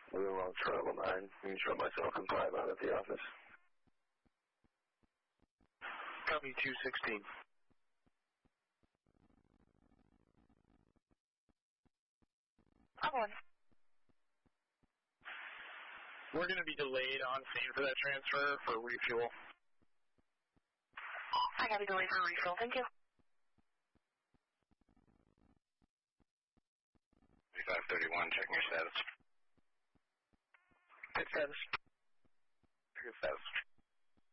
We're on travel 9. You can show myself and 5 out at the office. Copy 216. I'm on. We're going to be delayed on scene for that transfer for refuel. I got to delay for refill. Thank you. 3531, checking your status. Good status. Good status.